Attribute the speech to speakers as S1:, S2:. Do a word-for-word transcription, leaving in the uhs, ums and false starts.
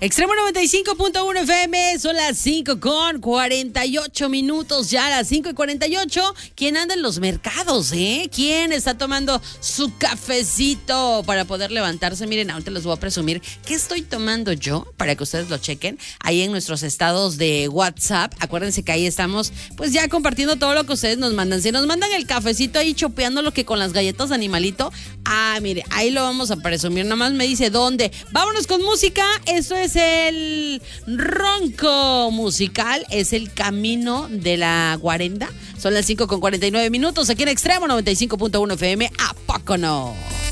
S1: Extremo noventa y cinco punto uno F M, son las cinco con cuarenta y ocho minutos, ya las cinco y cuarenta y ocho. ¿Quién anda en los mercados, eh? ¿Quién está tomando su cafecito para poder levantarse? Miren, ahorita les voy a presumir qué estoy tomando yo para que ustedes lo chequen ahí en nuestros estados de WhatsApp. Acuérdense que ahí estamos pues ya compartiendo todo lo que ustedes nos mandan. Si nos mandan el cafecito ahí chopeando lo que con las galletas de animalito, ah, mire, ahí lo vamos a presumir. Nada más me dice dónde. Vámonos con música. Esto es el ronco musical, es el camino de la guarenda. Son las cinco con cuarenta y nueve minutos aquí en Extremo noventa y cinco punto uno F M. ¿A poco no?